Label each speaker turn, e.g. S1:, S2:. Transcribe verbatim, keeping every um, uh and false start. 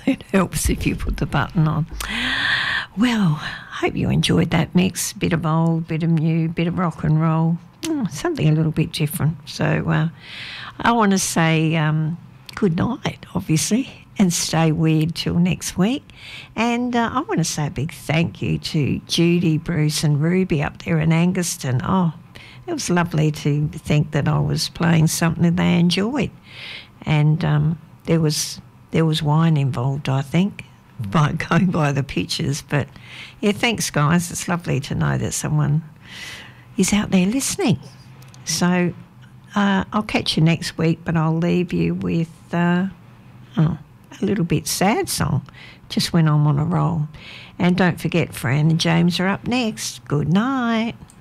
S1: it helps if you put the button on. Well, hope you enjoyed that mix. Bit of old, bit of new, bit of rock and roll. Mm, something a little bit different. So uh, I want to say um, good night, obviously, and stay weird till next week. And uh, I want to say a big thank you to Judy, Bruce and Ruby up there in Anguston. Oh, it was lovely to think that I was playing something that they enjoyed. And um, there was there was wine involved, I think, by going by the pictures. But, yeah, thanks, guys. It's lovely to know that someone is out there listening. So uh, I'll catch you next week, but I'll leave you with uh, oh, a little bit sad song, just when I'm on a roll. And don't forget, Fran and James are up next. Good night.